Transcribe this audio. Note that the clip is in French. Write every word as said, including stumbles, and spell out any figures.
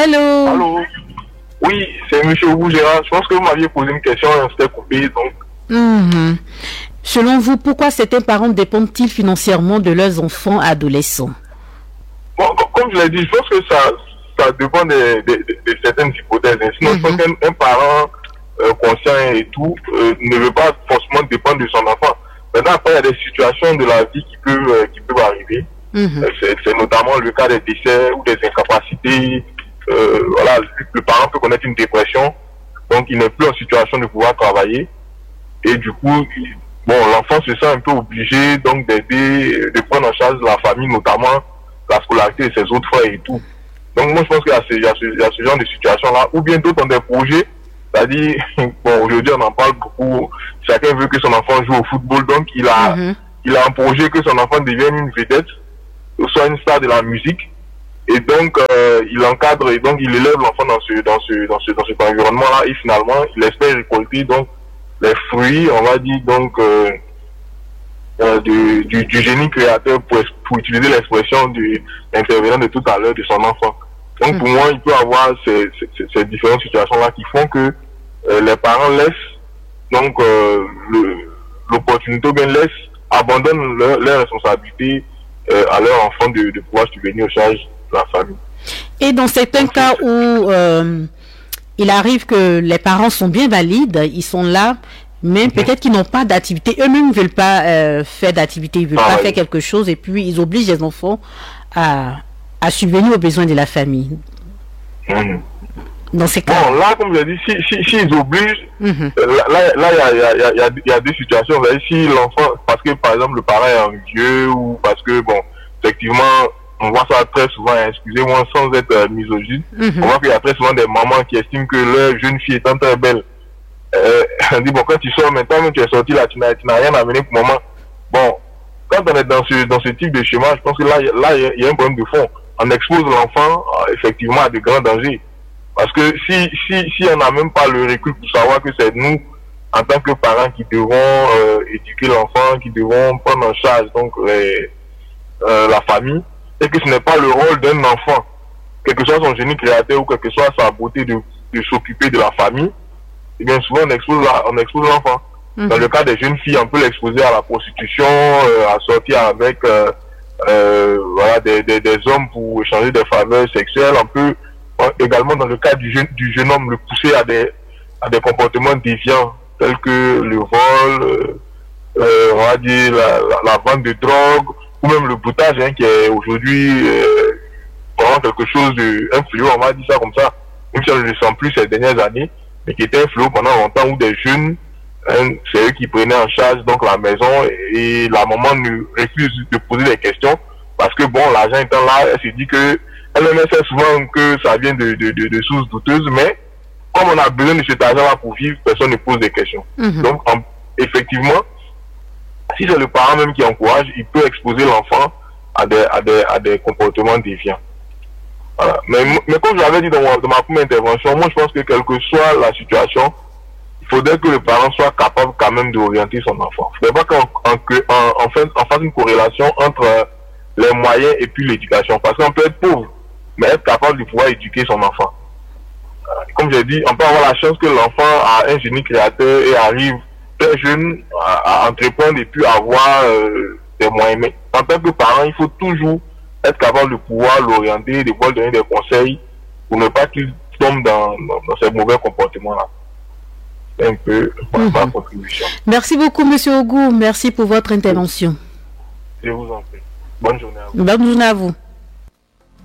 Allô? Allô? Oui, c'est M. Ogou Gérard. Je pense que vous m'aviez posé une question et on s'était coupé, donc... Mmh. Selon vous, pourquoi certains parents dépendent-ils financièrement de leurs enfants adolescents? Bon, comme je l'ai dit, je pense que ça, ça dépend de, de, de, de certaines hypothèses. Sinon, mmh. je pense qu'un un parent euh, conscient et tout euh, ne veut pas forcément dépendre de son enfant. Maintenant, après, il y a des situations de la vie qui peuvent, euh, qui peuvent arriver. Mmh. Euh, c'est notamment le cas des décès ou des incapacités. Euh, voilà, le parent peut connaître une dépression, donc il n'est plus en situation de pouvoir travailler. Et du coup, il, bon, l'enfant se sent un peu obligé donc d'aider, de prendre en charge la famille, notamment la scolarité de ses autres frères et tout. Donc moi je pense qu'il y a ce, il y a ce, il y a ce genre de situation-là, ou bien d'autres ont des projets, c'est-à-dire, bon, aujourd'hui on en parle beaucoup, chacun veut que son enfant joue au football, donc il a, mm-hmm. il a un projet que son enfant devienne une vedette, soit une star de la musique, et donc euh, il encadre, et donc il élève l'enfant dans ce, dans ce, dans ce, dans cet environnement-là, et finalement il espère récolter donc les fruits, on va dire, donc euh, euh, du, du, du génie créateur, pour, pour utiliser l'expression de l'intervenant de tout à l'heure de son enfant. Donc mmh. pour moi, il peut y avoir ces, ces, ces différentes situations-là qui font que euh, les parents laissent donc euh, l'opportunité, ou bien laissent, abandonnent leurs leur responsabilités euh, à leur enfant de, de pouvoir subvenir aux charges de la famille. Et dans certains donc, cas où euh, il arrive que les parents sont bien valides, ils sont là, mais mmh. peut-être qu'ils n'ont pas d'activité, eux-mêmes ne veulent pas euh, faire d'activité, ils ne veulent ah, pas oui. faire quelque chose, et puis ils obligent les enfants à, à subvenir aux besoins de la famille. Mmh. Dans ces cas. Bon, là, comme je l'ai dit, si, si, si ils obligent, mmh. euh, là, là, il y a, y, a, y, a, y a deux situations. Là, si l'enfant, parce que par exemple le parent est un vieux, ou parce que, bon, effectivement, on voit ça très souvent, excusez-moi, sans être euh, misogyne, mmh. on voit qu'il y a très souvent des mamans qui estiment que leur jeune fille étant très belle, euh, on dit, bon, quand tu sors maintenant, même tu es sorti là, tu n'as rien amené pour maman. Bon, quand on est dans ce, dans ce type de schéma, je pense que là, là, il y a un problème de fond. On expose l'enfant, euh, effectivement, à de grands dangers. Parce que si, si, si on n'a même pas le recul pour savoir que c'est nous, en tant que parents, qui devons euh, éduquer l'enfant, qui devons prendre en charge donc les, euh, la famille, et que ce n'est pas le rôle d'un enfant, quel que soit son génie créateur ou quelle que soit sa beauté de, de s'occuper de la famille, et bien souvent on expose la, on expose l'enfant. Mmh. Dans le cas des jeunes filles, on peut l'exposer à la prostitution, euh, à sortir avec euh, euh, voilà, des, des, des hommes pour échanger des faveurs sexuelles. On peut euh, également, dans le cas du jeune, du jeune homme, le pousser à des, à des comportements déviants, tels que le vol, euh, euh, on va dire la, la, la vente de drogue, ou même le boutage, hein, qui est aujourd'hui euh, vraiment quelque chose de un fléau, on va dire ça comme ça, même si on ne le sent plus ces dernières années, mais qui était un fléau pendant longtemps, où des jeunes, hein, c'est eux qui prenaient en charge donc la maison, et, et la maman ne refuse de poser des questions, parce que bon, l'argent étant là, elle se dit que elle-même sait souvent que ça vient de, de, de, de sources douteuses, mais comme on a besoin de cet argent-là pour vivre, personne ne pose des questions. Mm-hmm. Donc, en, effectivement, si c'est le parent même qui encourage, il peut exposer l'enfant à des, à des, à des comportements déviants. Voilà. Mais, mais comme je l'avais dit dans, dans ma première intervention, moi je pense que quelle que soit la situation, il faudrait que le parent soit capable quand même d'orienter son enfant. Il ne faudrait pas qu'on en, en, fait, en fasse une corrélation entre les moyens et puis l'éducation. Parce qu'on peut être pauvre, mais être capable de pouvoir éduquer son enfant. Comme j'ai dit, on peut avoir la chance que l'enfant a un génie créateur et arrive très jeune à, à entreprendre et puis avoir euh, des moyens. Mais en tant que parent, il faut toujours être capable de pouvoir l'orienter, de pouvoir donner des conseils pour ne pas qu'il tombe dans, dans, dans ces mauvais comportements-là. C'est un peu mmh. ma contribution. Merci beaucoup, Monsieur Ogou. Merci pour votre intervention. Je vous en prie. Bonne journée à vous. Bonne journée à vous.